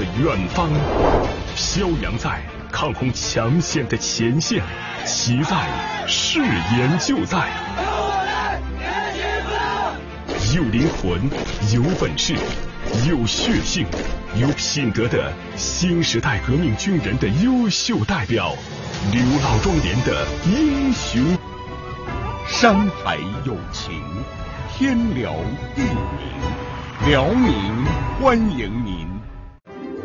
的远方，飘扬在抗洪抢险的前线，其在，誓言就在。有灵魂，有本事，有血性，有品德的新时代革命军人的优秀代表，刘老庄连的英雄。 山海有情，天辽地灵，辽宁欢迎您。